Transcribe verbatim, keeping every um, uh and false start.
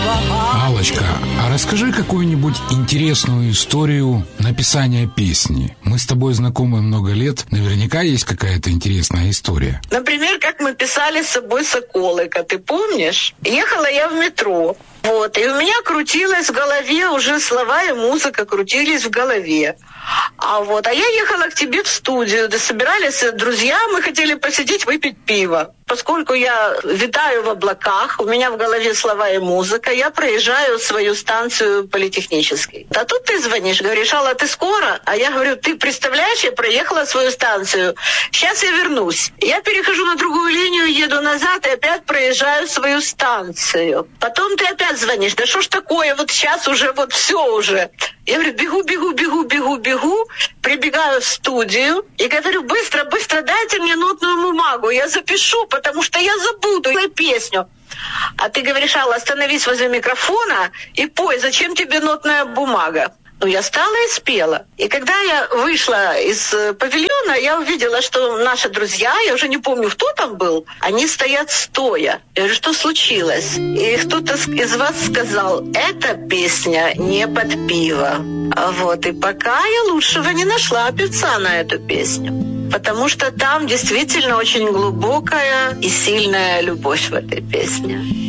Аллочка, а расскажи какую-нибудь интересную историю написания песни. Мы с тобой знакомы много лет, наверняка есть какая-то интересная история. Например, как мы писали с собой «Соколыка», ты помнишь? Ехала я в метро, вот, и у меня крутилась в голове, уже слова и музыка крутились в голове. А вот, а я ехала к тебе в студию, да собирались друзья, мы хотели посидеть, выпить пиво. Поскольку я витаю в облаках, у меня в голове слова и музыка, я проезжаю свою станцию Политехнический. А тут ты звонишь, говоришь: Алла, ты скоро? А я говорю: ты представляешь, я проехала свою станцию, сейчас я вернусь. Я перехожу на другую линию, еду назад и опять проезжаю свою станцию. Потом ты опять звонишь: да что ж такое, вот сейчас уже, вот все уже. Я говорю: бегу, бегу, бегу, бегу, бегу, прибегаю в студию и говорю: быстро, быстро дайте мне нотную бумагу, я запишу, потому что я забуду эту песню. А ты говоришь: Алла, остановись возле микрофона и пой, зачем тебе нотная бумага? Ну, я стала и спела. И когда я вышла из павильона, я увидела, что наши друзья, я уже не помню, кто там был, они стоят стоя. Я говорю: что случилось? И кто-то из вас сказал: эта песня не под пиво. Вот, и пока я лучшего не нашла певца на эту песню. Потому что там действительно очень глубокая и сильная любовь в этой песне.